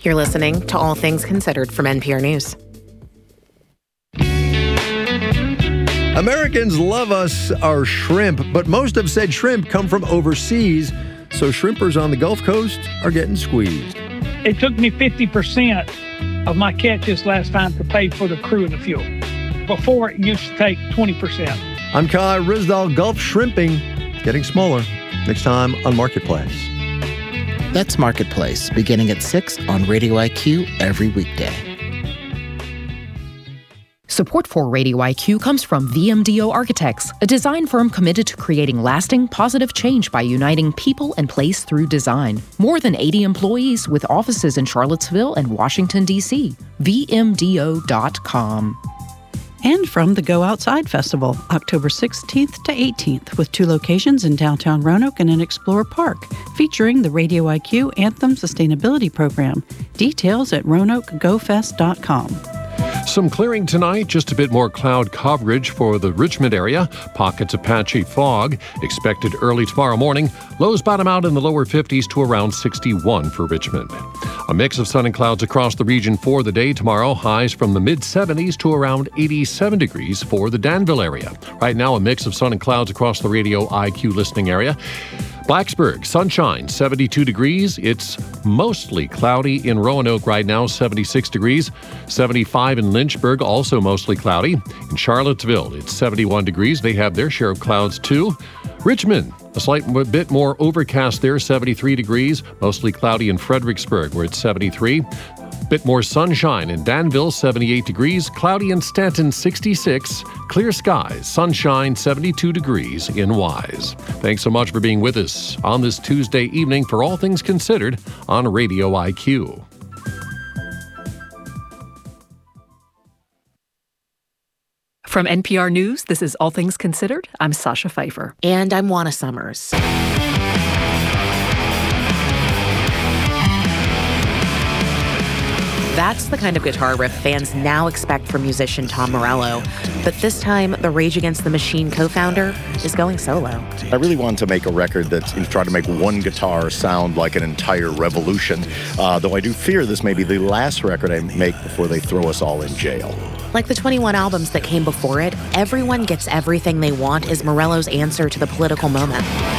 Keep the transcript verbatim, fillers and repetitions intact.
You're listening to All Things Considered from N P R News. Americans love us our shrimp, but most have said shrimp come from overseas, so shrimpers on the Gulf Coast are getting squeezed. It took me fifty percent of my catches last time to pay for the crew and the fuel. Before, it used to take twenty percent. I'm Kai Rizdal. Gulf shrimping getting smaller. Next time on Marketplace. That's Marketplace, beginning at six on Radio I Q every weekday. Support for Radio I Q comes from V M D O Architects, a design firm committed to creating lasting, positive change by uniting people and place through design. More than eighty employees with offices in Charlottesville and Washington, D C V M D O dot com. And from the Go Outside Festival, October sixteenth to eighteenth, with two locations in downtown Roanoke and in Explorer Park, featuring the Radio I Q Anthem Sustainability Program. Details at roanoke go fest dot com. Some clearing tonight, just a bit more cloud coverage for the Richmond area. Pockets of patchy fog expected early tomorrow morning. Lows bottom out in the lower fifties to around sixty-one for Richmond. A mix of sun and clouds across the region for the day tomorrow. Highs from the mid-seventies to around eighty-seven degrees for the Danville area. Right now, a mix of sun and clouds across the Radio I Q listening area. Blacksburg, sunshine, seventy-two degrees. It's mostly cloudy in Roanoke right now, seventy-six degrees. seventy-five in Lynchburg, also mostly cloudy. In Charlottesville, it's seventy-one degrees. They have their share of clouds too. Richmond, a slight bit more overcast there, seventy-three degrees. Mostly cloudy in Fredericksburg, where it's seventy-three. Bit more sunshine in Danville, seventy-eight degrees. Cloudy in Stanton, sixty-six. Clear skies, sunshine, seventy-two degrees in Wise. Thanks so much for being with us on this Tuesday evening for All Things Considered on Radio I Q. From N P R News, this is All Things Considered. I'm Sasha Pfeiffer. And I'm Juana Summers. That's the kind of guitar riff fans now expect from musician Tom Morello. But this time, the Rage Against the Machine co-founder is going solo. I really wanted to make a record that tried to make one guitar sound like an entire revolution, uh, though I do fear this may be the last record I make before they throw us all in jail. Like the twenty-one albums that came before it, Everyone Gets Everything They Want is Morello's answer to the political moment.